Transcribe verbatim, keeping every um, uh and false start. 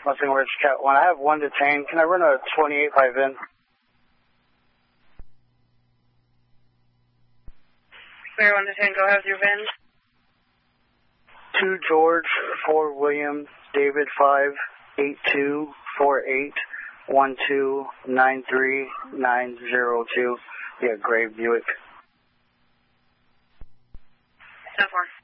Mustang Ridge Cat one. I have one detained. Can I run a twenty-eight by V I N? Clear one detained. Go ahead with your V I N. two George, four William, David five, eight two four eight, one two nine three nine zero two. Yeah, Gray Buick. ten four.